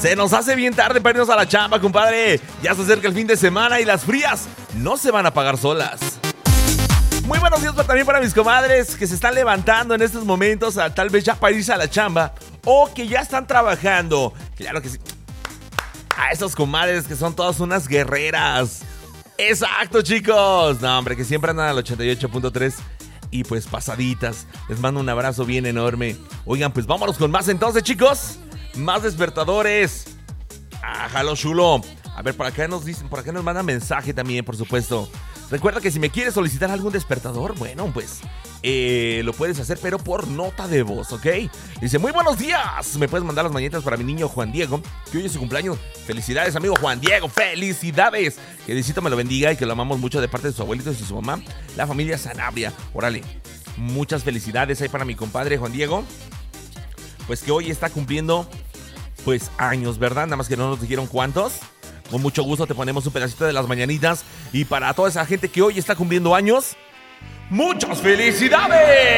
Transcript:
Se nos hace bien tarde para irnos a la chamba, compadre. Ya se acerca el fin de semana y las frías no se van a pagar solas. Muy buenos días también para mis comadres que se están levantando en estos momentos, tal vez ya para irse a la chamba o que ya están trabajando. Claro que sí. A esos comadres que son todas unas guerreras. Exacto, chicos. No, hombre, que siempre andan al 88.3 y pues pasaditas. Les mando un abrazo bien enorme. Oigan, pues vámonos con más entonces, chicos. Más despertadores. Jalo chulo. A ver, por acá nos dicen, por acá nos mandan mensaje también, por supuesto. Recuerda que si me quieres solicitar algún despertador, bueno, pues lo puedes hacer, pero por nota de voz, ¿ok? Dice, muy buenos días. Me puedes mandar las mañanitas para mi niño Juan Diego, que hoy es su cumpleaños. Felicidades, amigo Juan Diego, felicidades. Que Diosito me lo bendiga y que lo amamos mucho de parte de su abuelito y su mamá, la familia Sanabria. Órale, muchas felicidades ahí para mi compadre Juan Diego. Pues que hoy está cumpliendo, pues, años, ¿verdad? Nada más que no nos dijeron cuántos. Con mucho gusto te ponemos un pedacito de las mañanitas. Y para toda esa gente que hoy está cumpliendo años, ¡muchas felicidades!